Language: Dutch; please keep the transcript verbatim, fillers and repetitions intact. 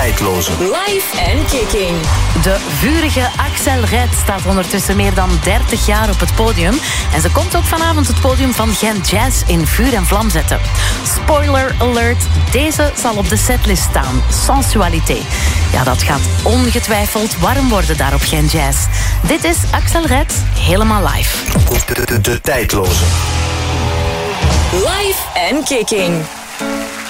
tijdloze. Live en kicking. De vurige Axel Red staat ondertussen meer dan dertig jaar op het podium. En ze komt ook vanavond het podium van Gent Jazz in vuur en vlam zetten. Spoiler alert, deze zal op de setlist staan. Sensualité. Ja, dat gaat ongetwijfeld warm worden daar op Gent Jazz. Dit is Axel Red, helemaal live. De, de, de tijdloze. Live en kicking.